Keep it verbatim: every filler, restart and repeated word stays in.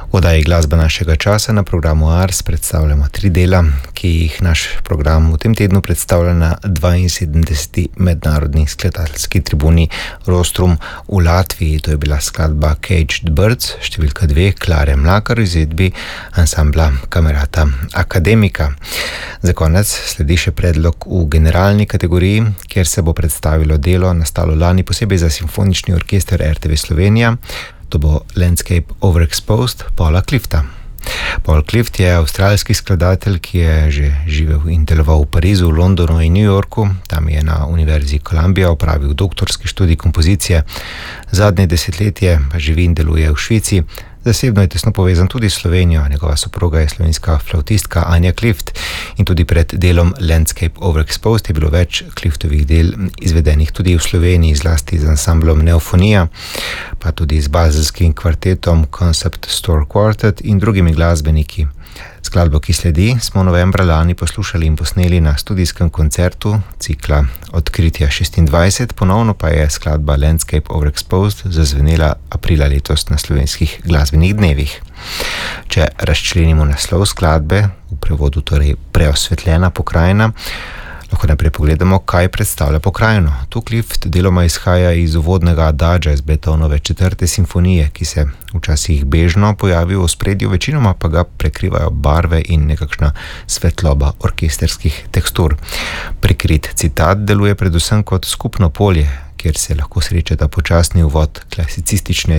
V oddaji Glasba našega časa na programu Ars predstavljamo tri dela, ki jih naš program v tem tednu predstavlja na dvainsedemdeseti mednarodni skladateljski tribuni Rostrum v Latviji. To je bila skladba Caged Birds, številka dve, Klare Mlakar v izvedbi ansambla Camerata Academica. Za konec sledi še predlog v generalni kategoriji, kjer se bo predstavilo delo nastalo lani posebej za simfonični orkester R T V Slovenija. To bo Landscape Overexposed Paula Clifta. Paul Clift je avstralski skladatelj, ki je že živel in deloval v Parizu, Londonu in New Yorku. Tam je na Univerzi Columbia opravil doktorski študij kompozicije. Zadnje desetletje pa živi in deluje v Švici. Zasebno je tesno povezan tudi s Slovenijo. Njegova soproga je slovenska flavtistka Anja Clift in tudi pred delom Landscape Overexposed je bilo več Cliftovih del izvedenih tudi v Sloveniji, zlasti z ansamblom Neofonija, pa tudi z bazelskim kvartetom Concept Store Quartet in drugimi glasbeniki. Skladbo, ki sledi, smo novembra lani poslušali in posneli na studijskem koncertu cikla Odkritja šestindvajset, ponovno pa je skladba Landscape Overexposed zazvenela aprila letos na slovenskih glasbenih dnevih. Če razčlenimo naslov skladbe, v prevodu torej Preosvetljena pokrajina, lahko najprej pogledamo, kaj predstavlja pokrajino. Tu Clift deloma izhaja iz uvodnega adagia iz Beethovenove četrte simfonije, ki se včasih bežno pojavi v ospredju, večinoma pa ga prekrivajo barve in nekakšna svetloba orkesterskih tekstur. Prikrit citat deluje predvsem kot skupno polje, kjer se lahko srečata počasni uvod klasicistične